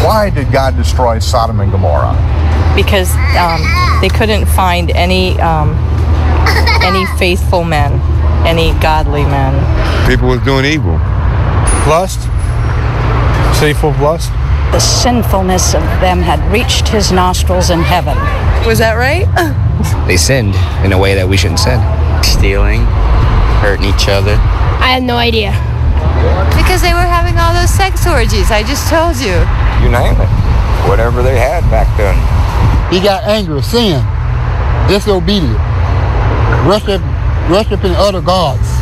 Why did God destroy Sodom and Gomorrah? Because they couldn't find any faithful men, any godly men. People was doing evil. Lust, sinful lust. The sinfulness of them had reached his nostrils in heaven. Was that right? They sinned in a way that we shouldn't sin. Stealing, hurting each other. I have no idea. Because they were having all those sex orgies, I just told you. You name it. Whatever they had back then. He got angry, sin, disobedient, worshiping other gods.